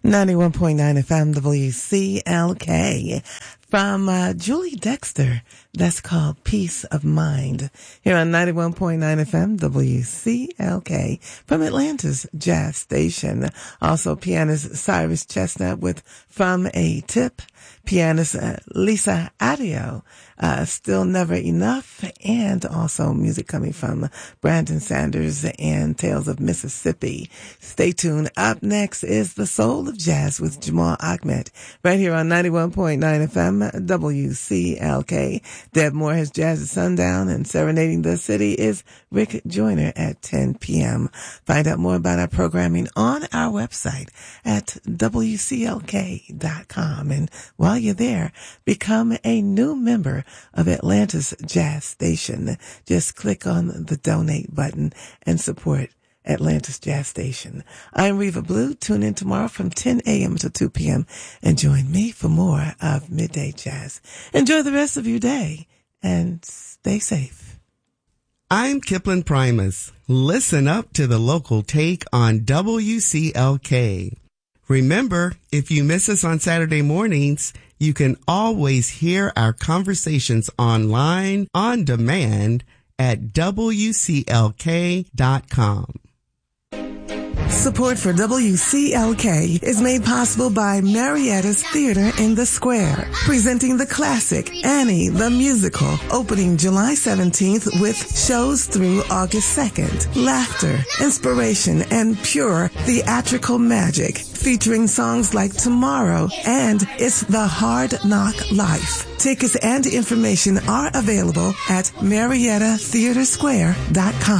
91.9 FM WCLK. From Julie Dexter, that's called Peace of Mind. Here on 91.9 FM WCLK from Atlanta's Jazz Station. Also pianist Cyrus Chestnut with From a Tip. Pianist Lisa Adio, Still Never Enough, and also music coming from Brandon Sanders and Tales of Mississippi. Stay tuned. Up next is The Soul of Jazz with Jamal Ahmed, right here on 91.9 FM WCLK. Deb Moore has Jazz at Sundown, and serenading the city is Rick Joyner at 10 p.m. Find out more about our programming on our website at WCLK.com. And while you're there, become a new member of Atlanta's Jazz Station. Just click on the donate button and support Atlanta's Jazz Station. I'm Reva Blue. Tune in tomorrow from 10 a.m. to 2 p.m. and join me for more of Midday Jazz. Enjoy the rest of your day and stay safe. I'm Kipling Primus. Listen up to the local take on WCLK. Remember, if you miss us on Saturday mornings, you can always hear our conversations online, on demand, at WCLK.com. Support for WCLK is made possible by Marietta's Theater in the Square, presenting the classic Annie the Musical, opening July 17th with shows through August 2nd. Laughter, inspiration, and pure theatrical magic, featuring songs like Tomorrow and It's the Hard Knock Life. Tickets and information are available at MariettaTheatersquare.com.